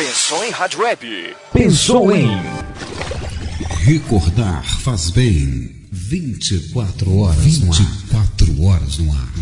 Pensou em rádio web? Pensou em recordar faz bem. 24 horas no ar.